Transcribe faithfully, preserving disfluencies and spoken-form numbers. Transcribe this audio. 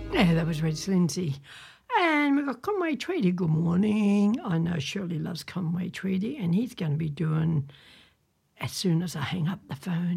Yeah, that was Reg Lindsay. And we've got Conway Tweedy. Good morning. I know Shirley loves Conway Tweedy, and he's going to be doing As Soon As I Hang Up the Phone.